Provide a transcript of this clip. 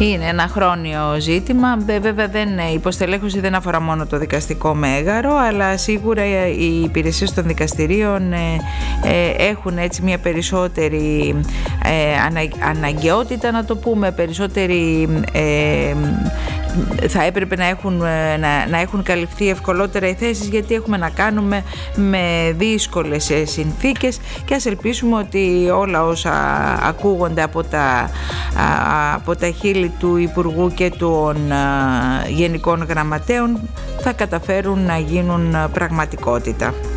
Είναι ένα χρόνιο ζήτημα. Βέβαια η υποστελέχωση δεν αφορά μόνο το δικαστικό μέγαρο, αλλά σίγουρα οι υπηρεσίες των δικαστηρίων έχουν έτσι μια περισσότερη αναγκαιότητα, να το πούμε, περισσότερη θα έπρεπε να έχουν καλυφθεί ευκολότερα οι θέσεις, γιατί έχουμε να κάνουμε με δύσκολες συνθήκες, και ας ελπίσουμε ότι όλα όσα ακούγονται από τα χείλη του Υπουργού και των Γενικών Γραμματέων θα καταφέρουν να γίνουν πραγματικότητα.